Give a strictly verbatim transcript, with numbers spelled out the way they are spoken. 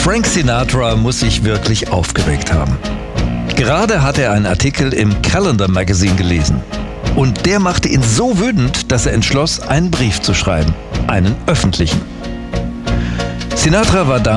Frank Sinatra muss sich wirklich aufgeregt haben. Gerade hat er einen Artikel im Calendar Magazine gelesen. Und der machte ihn so wütend, dass er entschloss, einen Brief zu schreiben. Einen öffentlichen. Sinatra war damals